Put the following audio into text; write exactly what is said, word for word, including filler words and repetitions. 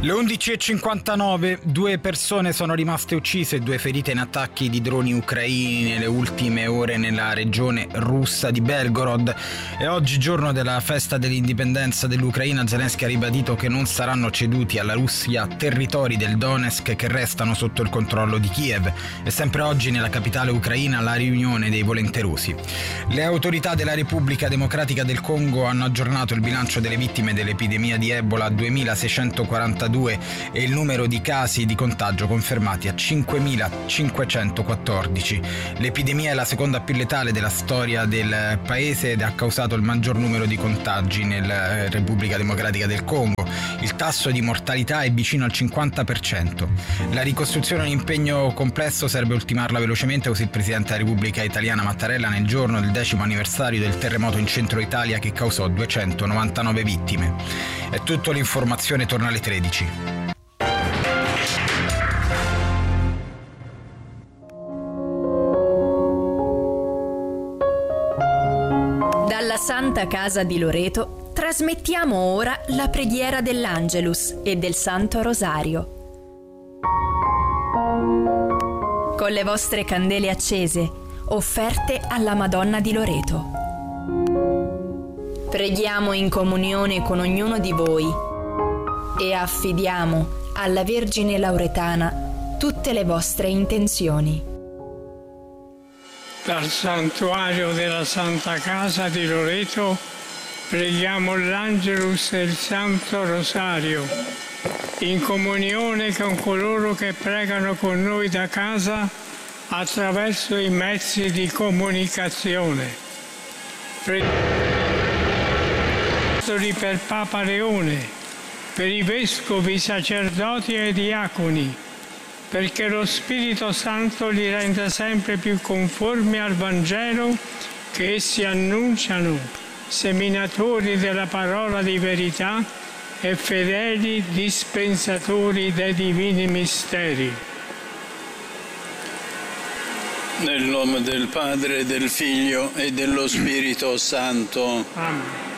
Le undici e cinquantanove, due persone sono rimaste uccise e due ferite in attacchi di droni ucraini nelle ultime ore nella regione russa di Belgorod. E oggi, giorno della festa dell'indipendenza dell'Ucraina, Zelensky ha ribadito che non saranno ceduti alla Russia territori del Donetsk che restano sotto il controllo di Kiev. E sempre oggi nella capitale ucraina la riunione dei volenterosi. Le autorità della Repubblica Democratica del Congo hanno aggiornato il bilancio delle vittime dell'epidemia di Ebola a duemilaseicentoquarantadue e il numero di casi di contagio confermati a cinquemilacinquecentoquattordici. L'epidemia è la seconda più letale della storia del paese ed ha causato il maggior numero di contagi nella Repubblica Democratica del Congo. Il tasso di mortalità è vicino al cinquanta per cento. La ricostruzione è un impegno complesso, serve ultimarla velocemente, così il Presidente della Repubblica Italiana Mattarella nel giorno del decimo anniversario del terremoto in centro Italia che causò duecentonovantanove vittime. È tutto, l'informazione torna alle tredici. Dalla Santa Casa di Loreto trasmettiamo ora la preghiera dell'Angelus e del Santo Rosario. Con le vostre candele accese, offerte alla Madonna di Loreto. Preghiamo in comunione con ognuno di voi e affidiamo alla Vergine Lauretana tutte le vostre intenzioni. Dal santuario della Santa Casa di Loreto preghiamo l'Angelus e il Santo Rosario, in comunione con coloro che pregano con noi da casa attraverso i mezzi di comunicazione. Preghiamo per Papa Leone, per i vescovi, sacerdoti e diaconi, perché lo Spirito Santo li renda sempre più conformi al Vangelo che essi annunciano, seminatori della parola di verità e fedeli dispensatori dei divini misteri. Nel nome del Padre, del Figlio e dello Spirito Santo. Amen.